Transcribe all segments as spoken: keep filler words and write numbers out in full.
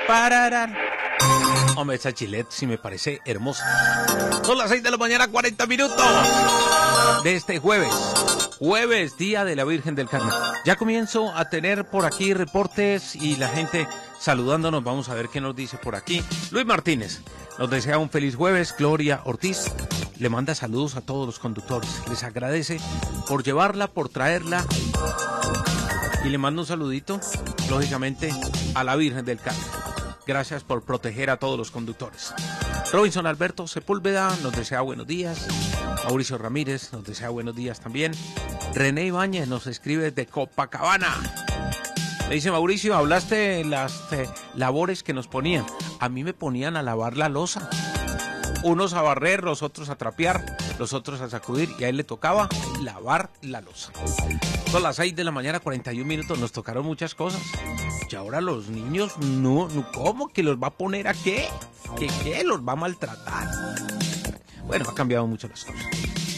Pararar. Hombre, esa Gillette sí me parece hermosa. Son las seis de la mañana, cuarenta minutos de este jueves. Jueves, Día de la Virgen del Carmen. Ya comienzo a tener por aquí reportes y la gente saludándonos. Vamos a ver qué nos dice por aquí. Luis Martínez nos desea un feliz jueves. Gloria Ortiz le manda saludos a todos los conductores. Les agradece por llevarla, por traerla. Y le mando un saludito, lógicamente, a la Virgen del Carmen. Gracias por proteger a todos los conductores. Robinson Alberto Sepúlveda nos desea buenos días. Mauricio Ramírez nos desea buenos días también. René Ibáñez nos escribe desde Copacabana. Le dice: Mauricio, hablaste de las eh, labores que nos ponían. A mí me ponían a lavar la loza. Unos a barrer, los otros a trapear, los otros a sacudir, y a él le tocaba lavar la loza. Son las seis de la mañana, cuarenta y un minutos, nos tocaron muchas cosas. Y ahora los niños, no, no, ¿cómo que los va a poner a qué? ¿Qué qué? ¿Los va a maltratar? Bueno, ha cambiado mucho las cosas.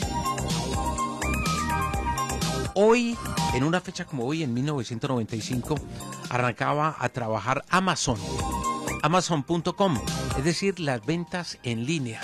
Hoy, en una fecha como hoy, en mil novecientos noventa y cinco, arrancaba a trabajar Amazon. Amazon punto com, es decir, las ventas en línea.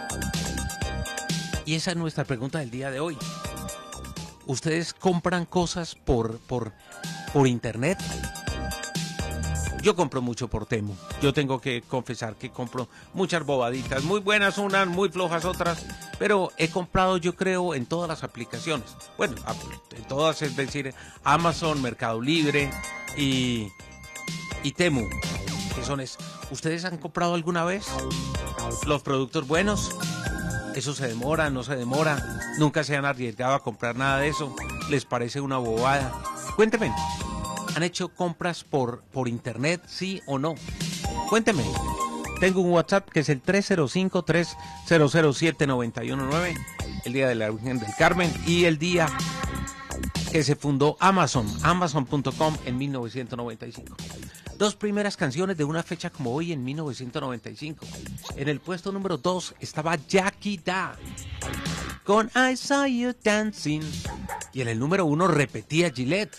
Y esa es nuestra pregunta del día de hoy. ¿Ustedes compran cosas por, por, por internet? Yo compro mucho por Temu. Yo tengo que confesar que compro muchas bobaditas, muy buenas unas, muy flojas otras, pero he comprado, yo creo, en todas las aplicaciones. Bueno, en todas, es decir, Amazon, Mercado Libre y, y Temu. ¿Qué son es? ¿Ustedes han comprado alguna vez los productos buenos? ¿Eso se demora, no se demora? ¿Nunca se han arriesgado a comprar nada de eso? ¿Les parece una bobada? Cuéntenme. ¿Han hecho compras por, por internet, sí o no? Cuénteme. Tengo un WhatsApp que es el tres cero cinco, tres cero cero siete, nueve uno nueve, el día de la Virgen del Carmen, y el día que se fundó Amazon, Amazon punto com, en mil novecientos noventa y cinco. Dos primeras canciones de una fecha como hoy, en mil novecientos noventa y cinco. En el puesto número dos estaba Jackie Da con I Saw You Dancing. Y en el número uno repetía Gillette,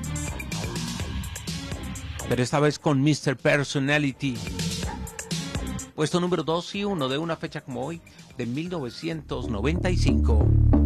pero esta vez con mister Personality. Puesto número dos y uno de una fecha como hoy, de mil novecientos noventa y cinco.